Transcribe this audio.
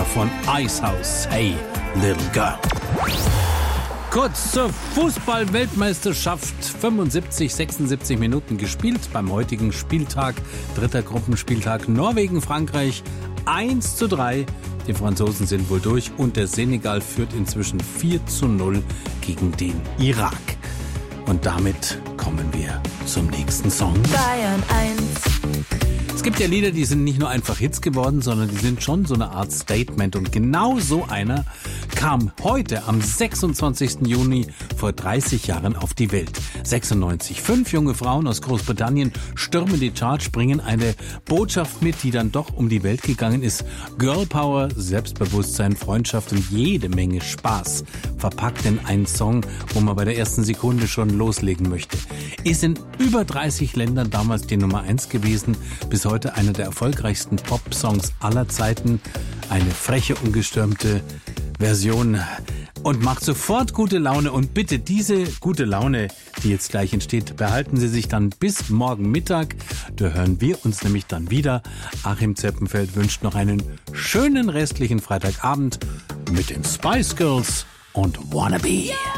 Klassiker von Icehouse, Hey Little Girl. Kurz zur Fußball-Weltmeisterschaft. 76 Minuten gespielt beim heutigen Spieltag. Dritter Gruppenspieltag Norwegen-Frankreich 1:3. Die Franzosen sind wohl durch und der Senegal führt inzwischen 4:0 gegen den Irak. Und damit kommen wir zum nächsten Song. Bayern 1. Es gibt ja Lieder, die sind nicht nur einfach Hits geworden, sondern die sind schon so eine Art Statement. Und genau so einer kam heute am 26. Juni vor 30 Jahren auf die Welt. 96. 5 junge Frauen aus Großbritannien stürmen die Charts, bringen eine Botschaft mit, die dann doch um die Welt gegangen ist. Girl Power, Selbstbewusstsein, Freundschaft und jede Menge Spaß. Verpackt in einen Song, wo man bei der ersten Sekunde schon loslegen möchte. Ist in über 30 Ländern damals die Nummer 1 gewesen. Bis heute einer der erfolgreichsten Pop-Songs aller Zeiten. Eine freche, ungestürmte Version und macht sofort gute Laune. Und bitte diese gute Laune, die jetzt gleich entsteht, behalten Sie sich dann bis morgen Mittag. Da hören wir uns nämlich dann wieder. Achim Zeppenfeld wünscht noch einen schönen restlichen Freitagabend mit den Spice Girls und Wannabe.